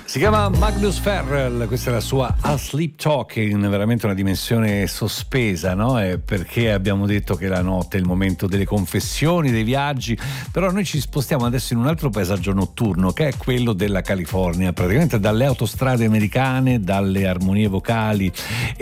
Si chiama Magnus Farrell, questa è la sua A Sleep Talking, veramente una dimensione sospesa, no? Perché abbiamo detto che la notte è il momento delle confessioni, dei viaggi, però noi ci spostiamo adesso in un altro paesaggio notturno che è quello della California, praticamente dalle autostrade americane, dalle armonie vocali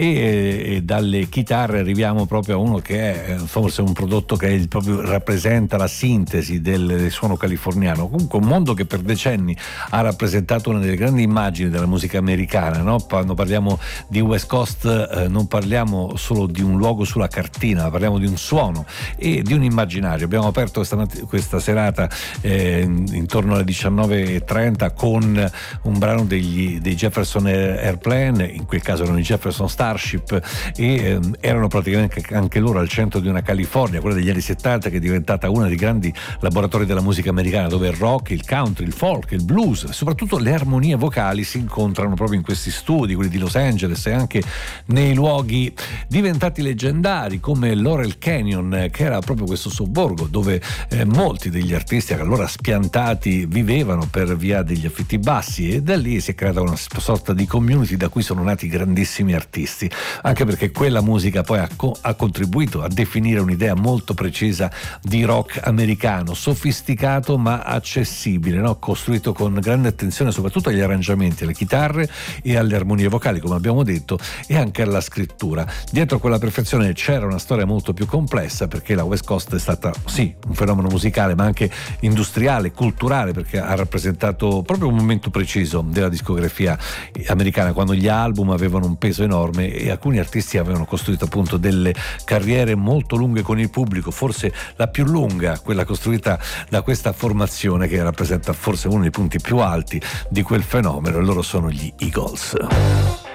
e dalle chitarre arriviamo proprio a uno che è forse un prodotto che proprio rappresenta la sintesi del suono californiano, comunque un mondo che per decenni ha rappresentato una delle grandi immagini della musica americana, no? Quando parliamo di West Coast non parliamo solo di un luogo sulla cartina, ma parliamo di un suono e di un immaginario. Abbiamo aperto questa serata intorno alle 19:30 con un brano dei Jefferson Airplane, in quel caso erano i Jefferson Starship, e erano praticamente anche loro al centro di una California, quella degli anni 70, che è diventata uno dei grandi laboratori della musica americana, dove il rock, il country, il folk, il blues, soprattutto le armonie vocali si incontrano proprio in questi studi, quelli di Los Angeles, e anche nei luoghi diventati leggendari come Laurel Canyon, che era proprio questo sobborgo dove molti degli artisti allora spiantati vivevano per via degli affitti bassi, e da lì si è creata una sorta di community da cui sono nati grandissimi artisti, anche perché quella musica poi ha contribuito a definire un'idea molto precisa di rock americano, sofisticato ma accessibile, no? Costruito con grande attenzione soprattutto agli arrangiamenti, alle chitarre e alle armonie vocali, come abbiamo detto, e anche alla scrittura. Dietro quella perfezione c'era una storia molto più complessa, perché la West Coast è stata sì un fenomeno musicale ma anche industriale, culturale, perché ha rappresentato proprio un momento preciso della discografia americana, quando gli album avevano un peso enorme e alcuni artisti avevano costruito appunto delle carriere molto lunghe con il pubblico, forse la più lunga, quella costruita da questa formazione che rappresenta forse uno dei punti più alti di quel fenomeno, e loro sono gli Eagles.